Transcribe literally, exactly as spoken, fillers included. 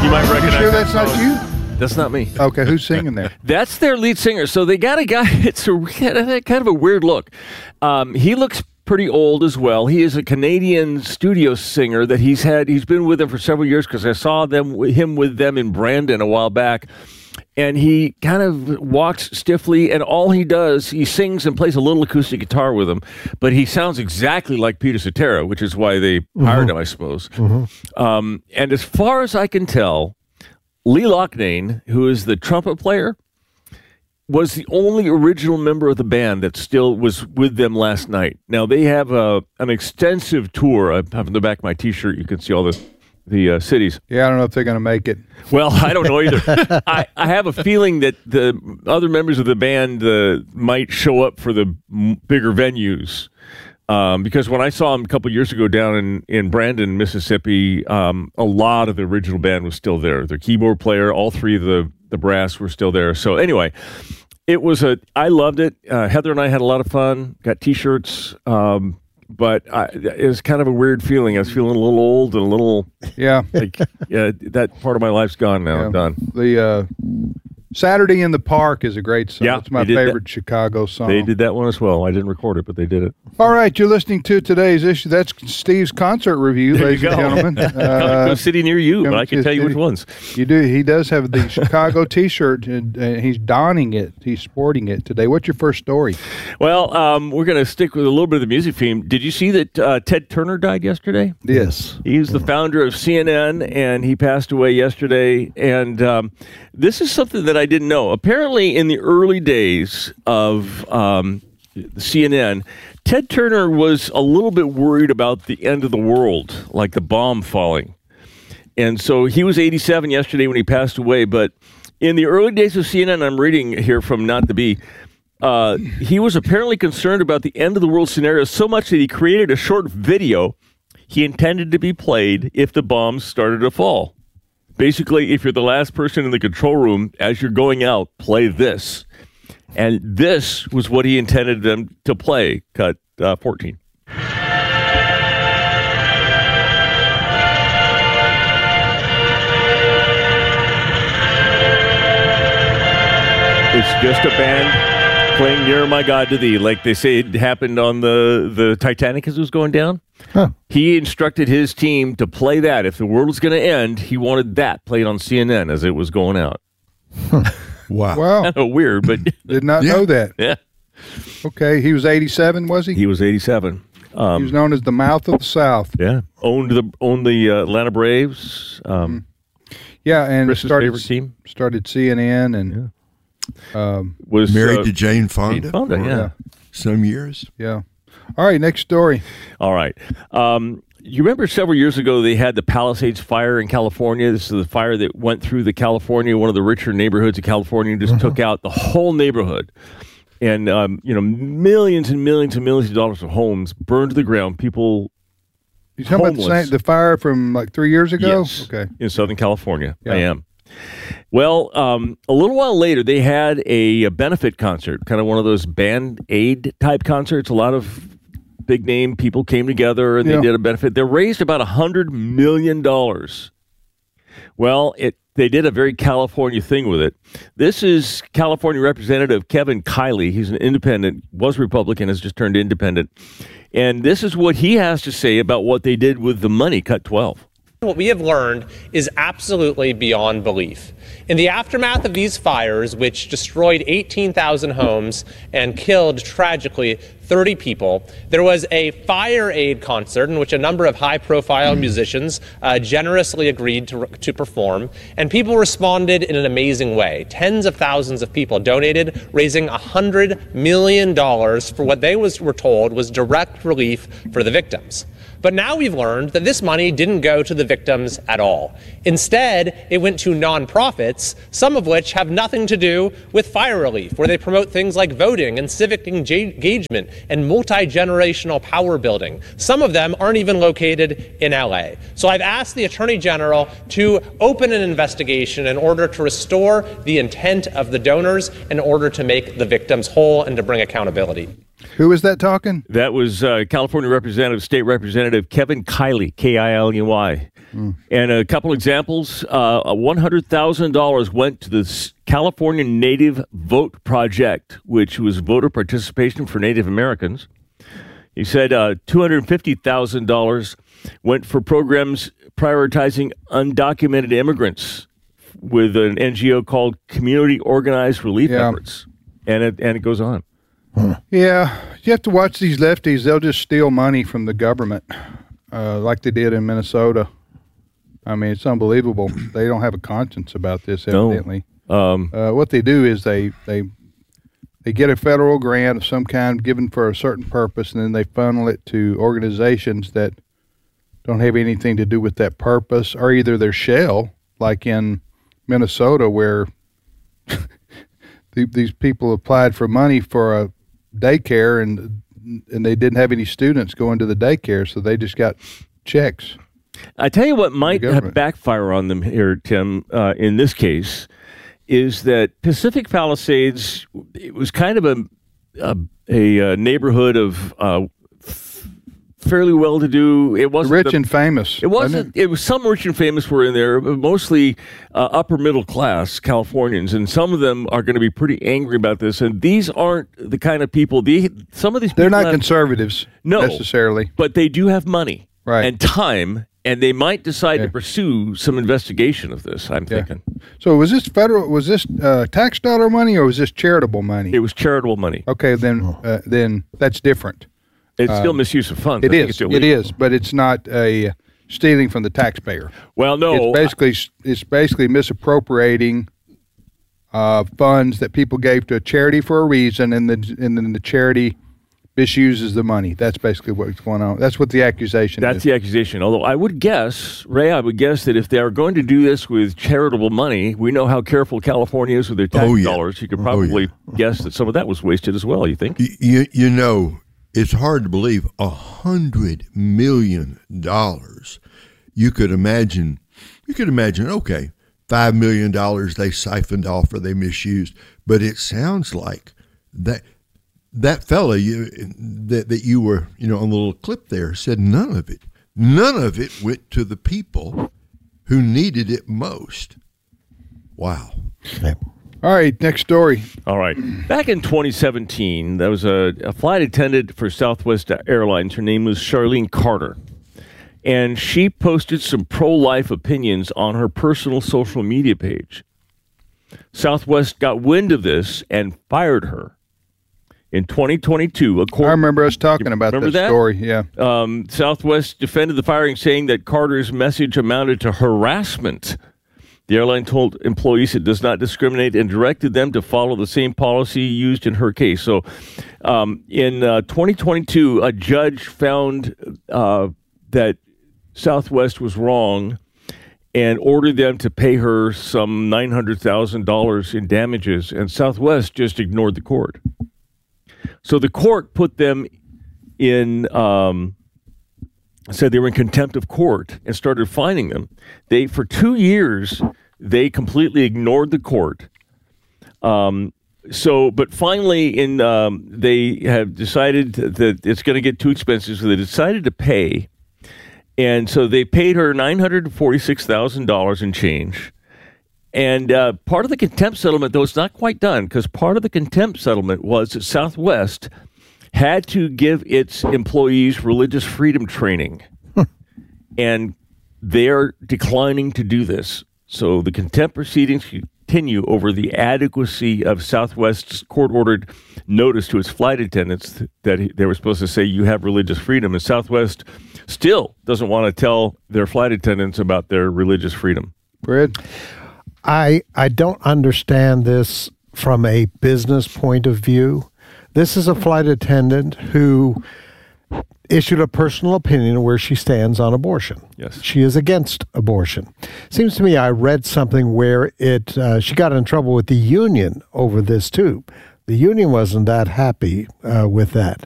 You might recognize You sure that that's not song. you? That's not me. Okay, who's singing there? That's their lead singer. So they got a guy. It's a kind of a weird look. Um, he looks pretty old as well. He is a Canadian studio singer that he's had. He's been with them for several years because I saw them him with them in Brandon a while back. And he kind of walks stiffly, and all he does, he sings and plays a little acoustic guitar with him, but he sounds exactly like Peter Cetera, which is why they mm-hmm. hired him, I suppose. Mm-hmm. Um, and as far as I can tell, Lee Loughnane, who is the trumpet player, was the only original member of the band that still was with them last night. Now, they have a, an extensive tour. I have on the back of my T-shirt, you can see all the, the uh, cities. Yeah, I don't know if they're going to make it. Well, I don't know either. I, I have a feeling that the other members of the band uh, might show up for the m- bigger venues. Um, because when I saw him a couple years ago down in, in Brandon, Mississippi, um, a lot of the original band was still there. The keyboard player, all three of the, the brass were still there. So anyway, it was a, I loved it. Uh, Heather and I had a lot of fun, got T-shirts, um, but I, it was kind of a weird feeling. I was feeling a little old and a little, yeah, like, yeah, that part of my life's gone now. Yeah. I'm done. The, uh, Saturday in the Park is a great song. Yeah, it's my favorite that. Chicago song. They did that one as well. I didn't record it, but they did it. All right, you're listening to today's issue. That's Steve's concert review, there ladies you and go. gentlemen. Uh, go city near you, but I can tell you city. which ones. You do. He does have the Chicago T-shirt, and uh, he's donning it. He's sporting it today. What's your first story? Well, um, we're going to stick with a little bit of the music theme. Did you see that uh, Ted Turner died yesterday? Yes. He's the founder of C N N, and he passed away yesterday. And um, this is something that I didn't know. Apparently, in the early days of um, C N N, Ted Turner was a little bit worried about the end of the world, like the bomb falling. And so he was eighty-seven yesterday when he passed away. But in the early days of C N N, I'm reading here from Not to Be, uh, he was apparently concerned about the end of the world scenario so much that he created a short video he intended to be played if the bombs started to fall. Basically, if you're the last person in the control room, as you're going out, play this. And this was what he intended them to play. Cut uh, fourteen. It's just a band playing Nearer My God to Thee, like they say it happened on the, the Titanic as it was going down. Huh. He instructed his team to play that. If the world was going to end, he wanted that played on C N N as it was going out. Huh. Wow. Wow. Kind of weird, but... Did not yeah. know that. Yeah. Okay, he was eighty-seven, was he? He was eighty-seven. Um, he was known as the Mouth of the South. Yeah. Owned the owned the uh, Atlanta Braves. Um, yeah, and Chris's started, favorite team. Started C N N and... Yeah. Um, was married uh, to Jane Fonda, Jane Fonda, yeah. yeah, some years. Yeah. All right, next story. All right. Um, you remember several years ago they had the Palisades fire in California. This is the fire that went through the California, one of the richer neighborhoods of California, and just uh-huh. took out the whole neighborhood. And um, you know, millions and millions and millions of dollars of homes burned to the ground. People. You talking about the, same, the fire from like three years ago? Yes. Okay. In Southern California, yeah. I am. Well, um, a little while later, they had a, a benefit concert, kind of one of those Band-Aid type concerts. A lot of big-name people came together, and yeah. they did a benefit. They raised about one hundred million dollars. Well, it they did a very California thing with it. This is California Representative Kevin Kiley. He's an independent, was Republican, has just turned independent. And this is what he has to say about what they did with the money, cut twelve. What we have learned is absolutely beyond belief. In the aftermath of these fires, which destroyed eighteen thousand homes and killed, tragically, thirty people, there was a fire aid concert in which a number of high-profile musicians uh, generously agreed to, to perform, and people responded in an amazing way. Tens of thousands of people donated, raising one hundred million dollars for what they was, were told was direct relief for the victims. But now we've learned that this money didn't go to the victims at all. Instead, it went to nonprofits, some of which have nothing to do with fire relief, where they promote things like voting and civic engagement and multi-generational power building. Some of them aren't even located in L A. So I've asked the Attorney General to open an investigation in order to restore the intent of the donors, in order to make the victims whole and to bring accountability. Who was that talking? That was uh, California Representative, State Representative Kevin Kiley, K I L E Y. Mm. And a couple examples, uh, one hundred thousand dollars went to the California Native Vote Project, which was voter participation for Native Americans. He said uh, two hundred fifty thousand dollars went for programs prioritizing undocumented immigrants with an N G O called Community Organized Relief yeah. Efforts. And it, and it goes on. Huh. Yeah, you have to watch these lefties. They'll just steal money from the government uh, like they did in Minnesota. I mean, it's unbelievable. They don't have a conscience about this, evidently. No. Um, uh, what they do is they, they they get a federal grant of some kind given for a certain purpose, and then they funnel it to organizations that don't have anything to do with that purpose, or either their shell, like in Minnesota, where the, these people applied for money for a daycare, and and they didn't have any students going to the daycare, so they just got checks. I tell you what might have backfire on them here, Tim, uh, in this case, is that Pacific Palisades, it was kind of a a, a neighborhood of uh, fairly well-to-do. It wasn't rich the, and famous. It wasn't. It? it was some rich and famous were in there, but mostly uh, upper middle class Californians, and some of them are going to be pretty angry about this. And these aren't the kind of people. The some of these they're people not have, conservatives, no, necessarily, but they do have money, right, and time. And they might decide yeah. to pursue some investigation of this, I'm yeah. thinking. So was this federal, was this uh, tax dollar money, or was this charitable money? It was charitable money. Okay, then uh, then that's different. It's uh, still misuse of funds. It I think is. it's It is, but it's not a stealing from the taxpayer. Well, no. It's basically, I, it's basically misappropriating uh, funds that people gave to a charity for a reason, and, the, and then the charity misuses the money. That's basically what's going on. That's what the accusation That's is. the accusation. Although I would guess, Ray, I would guess that if they are going to do this with charitable money, we know how careful California is with their tax oh, yeah. dollars. You could probably oh, yeah. guess that some of that was wasted as well, you think? You, you, you know, it's hard to believe a hundred million dollars. You could imagine, you could imagine, okay, five million dollars they siphoned off or they misused, but it sounds like that that fella you, that, that you were, you know, on the little clip there said none of it, none of it went to the people who needed it most. Wow. Okay. All right, next story. All right. Back in twenty seventeen, there was a, a flight attendant for Southwest Airlines. Her name was Charlene Carter. And she posted some pro-life opinions on her personal social media page. Southwest got wind of this and fired her. In twenty twenty-two, a court, I remember us talking about that, that story, yeah. Um, Southwest defended the firing, saying that Carter's message amounted to harassment. The airline told employees it does not discriminate and directed them to follow the same policy used in her case. So um, in uh, twenty twenty-two, a judge found uh, that Southwest was wrong and ordered them to pay her some nine hundred thousand dollars in damages, and Southwest just ignored the court. So the court put them in, um, said they were in contempt of court and started fining them. They, for two years, they completely ignored the court. Um, so, but finally, in um, they have decided that it's going to get too expensive, so they decided to pay. And so they paid her nine hundred forty-six thousand dollars in change. And uh, part of the contempt settlement, though it's not quite done, because part of the contempt settlement was that Southwest had to give its employees religious freedom training. And they're declining to do this. So the contempt proceedings continue over the adequacy of Southwest's court-ordered notice to its flight attendants that they were supposed to say you have religious freedom. And Southwest still doesn't want to tell their flight attendants about their religious freedom. Fred? I I don't understand this from a business point of view. This is a flight attendant who issued a personal opinion where she stands on abortion. Yes. She is against abortion. Seems to me I read something where it uh, she got in trouble with the union over this too. The union wasn't that happy uh, with that.